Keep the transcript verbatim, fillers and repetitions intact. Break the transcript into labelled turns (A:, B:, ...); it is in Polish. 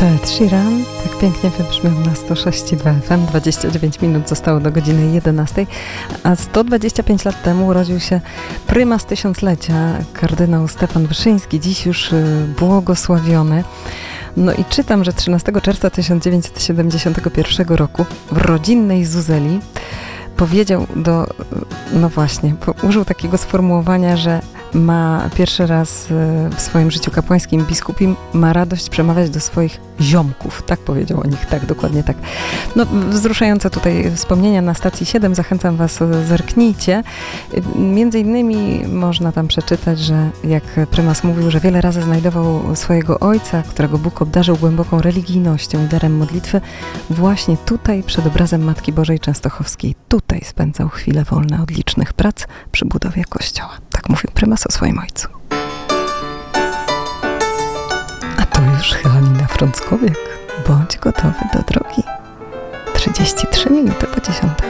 A: Ed Sheeran tak pięknie wybrzmiał na sto sześć i dwa F M. dwadzieścia dziewięć minut zostało do godziny jedenastej, a sto dwadzieścia pięć lat temu urodził się prymas tysiąclecia, kardynał Stefan Wyszyński, dziś już błogosławiony. No i czytam, że trzynastego czerwca tysiąc dziewięćset siedemdziesiątego pierwszego roku w rodzinnej Zuzeli powiedział do, no właśnie, użył takiego sformułowania, że ma pierwszy raz w swoim życiu kapłańskim, biskupim, ma radość przemawiać do swoich ziomków. Tak powiedział o nich, tak, dokładnie tak. No, wzruszające tutaj wspomnienia na stacji siedem, zachęcam was, zerknijcie. Między innymi można tam przeczytać, że jak prymas mówił, że wiele razy znajdował swojego ojca, którego Bóg obdarzył głęboką religijnością i darem modlitwy, właśnie tutaj przed obrazem Matki Bożej Częstochowskiej. Tutaj spędzał chwile wolne od licznych prac przy budowie kościoła. Tak mówił prymas o swoim ojcu. A to już Halina Frąckowiak. Bądź gotowy do drogi. trzydzieści trzy minuty po dziesiątej.